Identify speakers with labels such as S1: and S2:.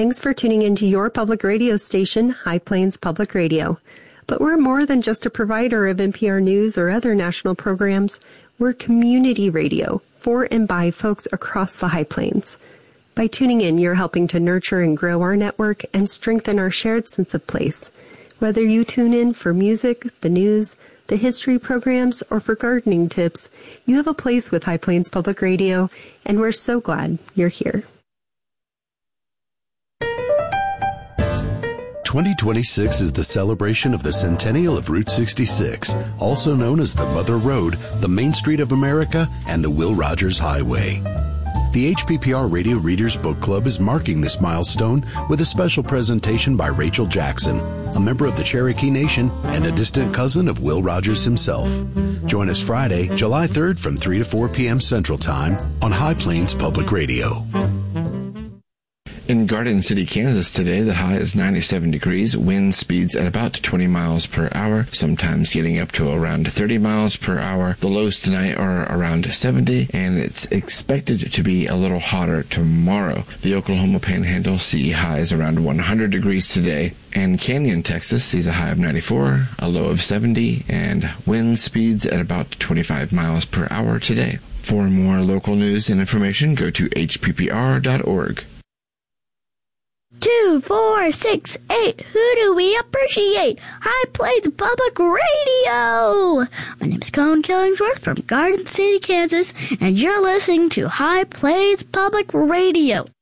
S1: Thanks for tuning into your public radio station, High Plains Public Radio. But we're more than just a provider of NPR news or other national programs. We're community radio for and by folks across the High Plains. By tuning in, you're helping to nurture and grow our network and strengthen our shared sense of place. Whether you tune in for music, the news, the history programs, or for gardening tips, you have a place with High Plains Public Radio, and we're so glad you're here.
S2: 2026 is the celebration of the centennial of Route 66, also known as the Mother Road, the Main Street of America, and the Will Rogers Highway. The HPPR Radio Readers Book Club is marking this milestone with a special presentation by Rachel Jackson, a member of the Cherokee Nation and a distant cousin of Will Rogers himself. Join us Friday, July 3rd from 3 to 4 p.m. Central Time on High Plains Public Radio.
S3: In Garden City, Kansas today, the high is 97 degrees, wind speeds at about 20 miles per hour, sometimes getting up to around 30 miles per hour. The lows tonight are around 70, and it's expected to be a little hotter tomorrow. The Oklahoma Panhandle CE high is around 100 degrees today, and Canyon, Texas sees a high of 94, a low of 70, and wind speeds at about 25 miles per hour today. For more local news and information, go to hppr.org.
S4: 2, 4, 6, 8. Who do we appreciate? High Plains Public Radio. My name is Colin Killingsworth from Garden City, Kansas, and you're listening to High Plains Public Radio.